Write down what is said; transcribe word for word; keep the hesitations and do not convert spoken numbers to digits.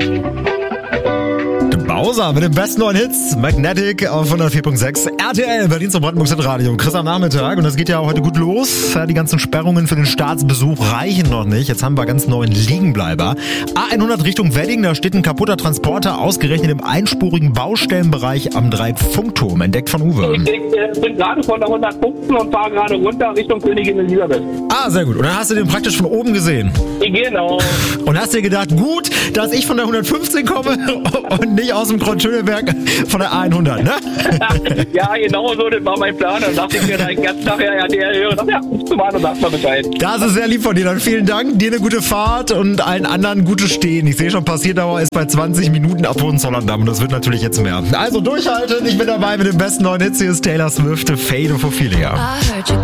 Bowser mit den besten neuen Hits. Magnetic auf hundertvier Komma sechs. R T L, Berlin zum Brandenburgs Radio. Chris am Nachmittag. Und das geht ja heute gut los. Ja, die ganzen Sperrungen für den Staatsbesuch reichen noch nicht. Jetzt haben wir ganz neuen Liegenbleiber. A hundert Richtung Wedding. Da steht ein kaputter Transporter ausgerechnet im einspurigen Baustellenbereich am Dreifunkturm. Entdeckt von Uwe. Ich, ich bin gerade von der hundertfünfzehn und fahre gerade runter Richtung Königin Elisabeth. Ah, sehr gut. Und dann hast du den praktisch von oben gesehen. Genau. Und hast dir gedacht, gut, dass ich von der hundertfünfzehn komme und nicht aus dem Kreuzschöneberg von der A hundert, ne? Ja, genau so, das war mein Plan. Dann dachte ich mir den ganzen Tag, ja, der höre, ja, rufst du mal an und sagst mal Bescheid. Das ist sehr lieb von dir. Dann vielen Dank. Dir eine gute Fahrt und allen anderen gutes Stehen. Ich sehe schon, Passierdauer ist bei zwanzig Minuten ab Hohenzollern-Damm. Und das wird natürlich jetzt mehr. Also durchhalten. Ich bin dabei mit dem besten neuen Hits. Hier ist Taylor Swift, Fade of Ophelia.